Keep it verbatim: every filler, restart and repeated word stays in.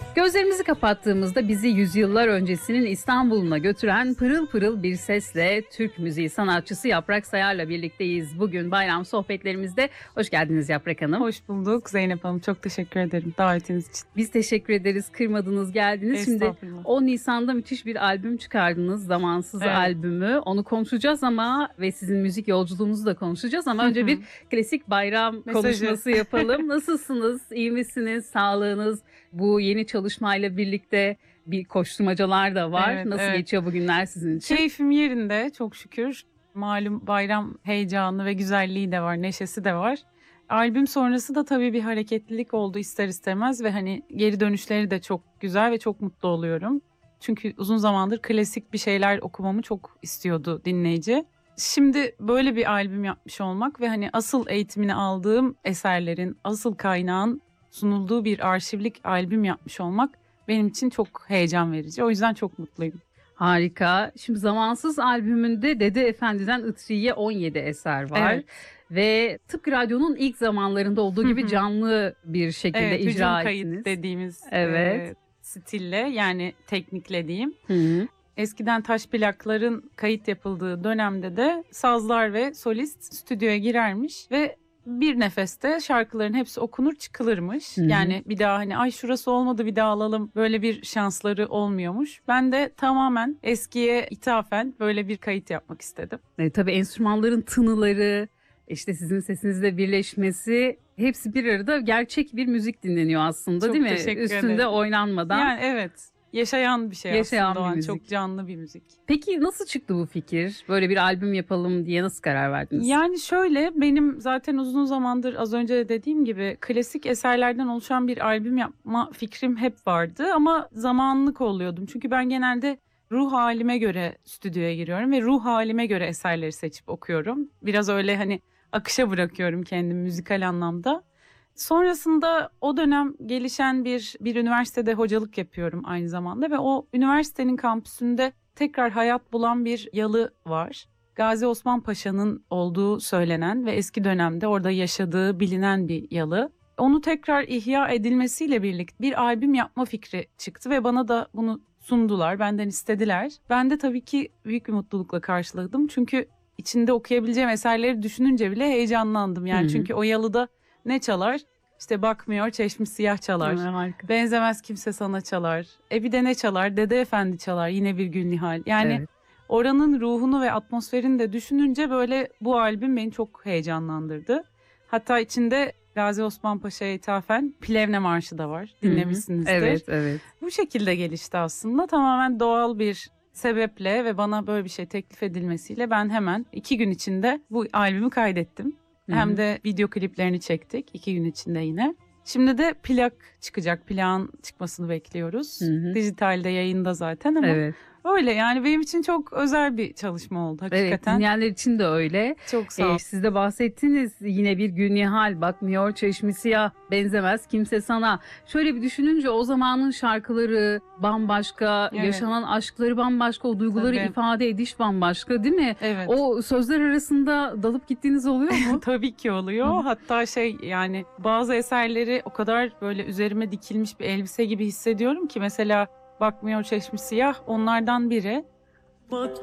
Gözlerimizi kapattığımızda bizi yüzyıllar öncesinin İstanbul'una götüren pırıl pırıl bir sesle Türk müziği sanatçısı Yaprak Sayar'la birlikteyiz. Bugün bayram sohbetlerimizde. Hoş geldiniz Yaprak Hanım. Hoş bulduk Zeynep Hanım. Çok teşekkür ederim davetiniz için. Biz teşekkür ederiz. Kırmadınız, geldiniz. Şimdi on Nisan'da müthiş bir albüm çıkardınız. Zamansız evet. albümü. Onu konuşacağız ama ve sizin müzik yolculuğunuzu da konuşacağız ama önce bir klasik bayram Mesajı. konuşması yapalım. Nasılsınız? İyi misiniz? Sağlığınız bu yeni çalışmayla birlikte bir koşturmacalar da var. Evet, Nasıl evet. geçiyor bugünler sizin için? Keyfim yerinde çok şükür. Malum bayram heyecanı ve güzelliği de var, neşesi de var. Albüm sonrası da tabii bir hareketlilik oldu ister istemez ve hani geri dönüşleri de çok güzel ve çok mutlu oluyorum. Çünkü uzun zamandır klasik bir şeyler okumamı çok istiyordu dinleyici. Şimdi böyle bir albüm yapmış olmak ve hani asıl eğitimini aldığım eserlerin, asıl kaynağın sunulduğu bir arşivlik albüm yapmış olmak benim için çok heyecan verici. O yüzden çok mutluyum. Harika. Şimdi Zamansız albümünde Dede Efendi'den Itri'ye on yedi eser var. Evet. Ve tıpkı radyonun ilk zamanlarında olduğu gibi canlı bir şekilde evet, icra ettiniz. Hücum kayıt dediğimiz evet. e, stille yani teknikle diyeyim. Hı hı. Eskiden taş plakların kayıt yapıldığı dönemde de sazlar ve solist stüdyoya girermiş ve bir nefeste şarkıların hepsi okunur çıkılırmış. Hı-hı. Yani bir daha hani ay şurası olmadı bir daha alalım böyle bir şansları olmuyormuş. Ben de tamamen eskiye ithafen böyle bir kayıt yapmak istedim. E, tabii enstrümanların tınıları, işte sizin sesinizle birleşmesi hepsi bir arada gerçek bir müzik dinleniyor aslında. Çok değil mi? Üstünde ederim. Oynanmadan. Yani evet. Yaşayan bir şey Yaşayan aslında. Bir müzik. Çok canlı bir müzik. Peki nasıl çıktı bu fikir? Böyle bir albüm yapalım diye nasıl karar verdiniz? Yani şöyle benim zaten uzun zamandır az önce de dediğim gibi klasik eserlerden oluşan bir albüm yapma fikrim hep vardı. Ama zamanlık oluyordum. Çünkü ben genelde ruh halime göre stüdyoya giriyorum ve ruh halime göre eserleri seçip okuyorum. Biraz öyle hani akışa bırakıyorum kendimi müzikal anlamda. Sonrasında o dönem gelişen bir bir üniversitede hocalık yapıyorum aynı zamanda ve o üniversitenin kampüsünde tekrar hayat bulan bir yalı var. Gazi Osman Paşa'nın olduğu söylenen ve eski dönemde orada yaşadığı bilinen bir yalı. Onu tekrar ihya edilmesiyle birlikte bir albüm yapma fikri çıktı ve bana da bunu sundular, benden istediler. Ben de tabii ki büyük bir mutlulukla karşıladım çünkü içinde okuyabileceğim eserleri düşününce bile heyecanlandım. Yani Hı-hı. çünkü o yalıda ne çalar? İşte bakmıyor çeşmi siyah çalar. Hı, benzemez kimse sana çalar. E bir de ne çalar? Dede Efendi çalar. Yine bir gün Nihal. Yani evet. oranın ruhunu ve atmosferini de düşününce böyle bu albüm beni çok heyecanlandırdı. Hatta içinde Gazi Osman Paşa'ya ithafen Plevne Marşı da var. Dinlemişsinizdir. Evet, evet. Bu şekilde gelişti aslında. Tamamen doğal bir sebeple ve bana böyle bir şey teklif edilmesiyle ben hemen iki gün içinde bu albümü kaydettim. Hem de video kliplerini çektik iki gün içinde yine. Şimdi de plak çıkacak. Plağın çıkmasını bekliyoruz. Hı hı. Dijitalde yayında zaten ama evet. öyle yani benim için çok özel bir çalışma oldu hakikaten. Evet, dinleyenler için de öyle. Çok sağ ol. Ee, siz de bahsettiniz yine bir gün Nihal, bakmıyor çeşmi siyah, benzemez kimse sana. Şöyle bir düşününce o zamanın şarkıları bambaşka, evet. yaşanan aşkları bambaşka, o duyguları Tabii. ifade ediş bambaşka değil mi? Evet. O sözler arasında dalıp gittiğiniz oluyor mu? Tabii ki oluyor. Hı. Hatta şey yani bazı eserleri o kadar böyle üzerime dikilmiş bir elbise gibi hissediyorum ki mesela Bakmıyor çeşmi siyah onlardan biri.